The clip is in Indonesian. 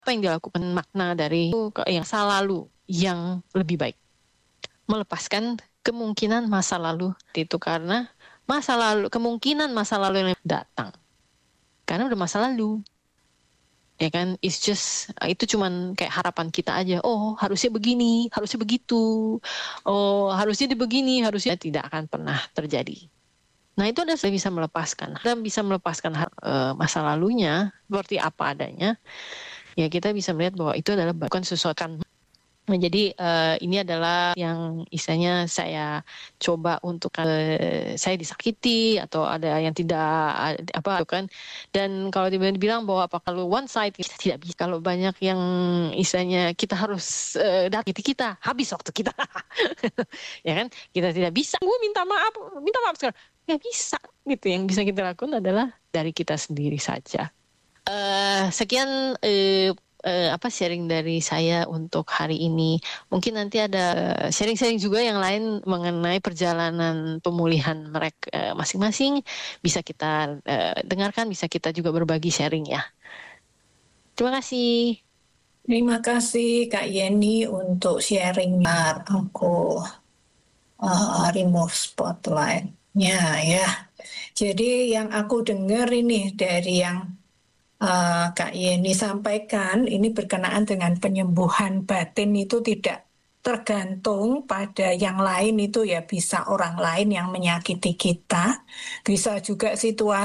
apa yang dilakukan, makna dari yang masa lalu yang lebih baik. Melepaskan kemungkinan masa lalu itu, karena kemungkinan masa lalu yang datang. Karena udah masa lalu. Ya kan, itu cuman kayak harapan kita aja. Oh, harusnya begini, harusnya begitu. Oh, harusnya begini, harusnya tidak akan pernah terjadi. Nah, itu adalah bisa melepaskan. Kita bisa melepaskan masa lalunya seperti apa adanya. Ya, kita bisa melihat bahwa itu adalah bukan sesuatu kan. Nah, jadi ini adalah yang istilahnya saya coba untuk saya disakiti atau ada yang tidak apa kan. Dan kalau dibilang bahwa apa kalau one side, kita tidak bisa. Kalau banyak yang istilahnya kita harus kita habis waktu kita. Ya kan, kita tidak bisa. Gue minta maaf sekarang. Nggak bisa gitu. Yang bisa kita lakukan adalah dari kita sendiri saja. Sekian sharing dari saya untuk hari ini. Mungkin nanti ada sharing-sharing juga yang lain mengenai perjalanan pemulihan mereka masing-masing. Bisa kita dengarkan, bisa kita juga berbagi sharing ya. Terima kasih. Terima kasih Kak Yeni untuk sharing. Aku remove spotlight-nya ya. Jadi yang aku dengar ini dari yang Kak Yeni sampaikan, ini berkenaan dengan penyembuhan batin itu tidak tergantung pada yang lain itu ya, bisa orang lain yang menyakiti kita, bisa juga situasi